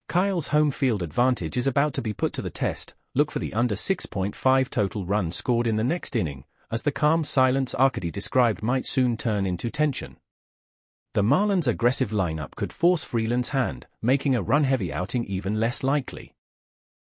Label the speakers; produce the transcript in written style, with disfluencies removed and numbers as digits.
Speaker 1: Kyle's home field advantage is about to be put to the test. Look for the under 6.5 total runs scored in the next inning, as the calm silence Arcady described might soon turn into tension. The Marlins' aggressive lineup could force Freeland's hand, making a run-heavy outing even less likely.